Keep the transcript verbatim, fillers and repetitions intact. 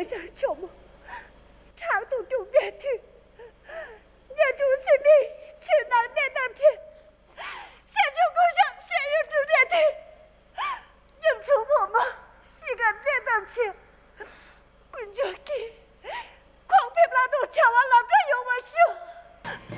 下乔木，长度中边去，年中性命去南边南去，先出工上先运中边去，你们出我吗？西干边南去，滚着去，狂皮拉都抢完了，别有我说。